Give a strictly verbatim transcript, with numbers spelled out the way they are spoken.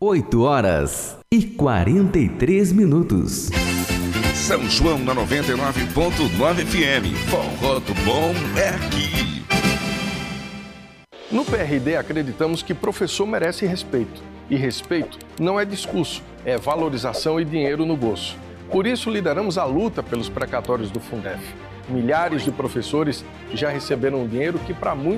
oito horas e quarenta e três minutos. São João na noventa e nove ponto nove F M. Forró do bom é aqui. No P R D acreditamos que professor merece respeito. E respeito não é discurso, é valorização e dinheiro no bolso. Por isso lideramos a luta pelos precatórios do Fundef. Milhares de professores já receberam dinheiro que para muitos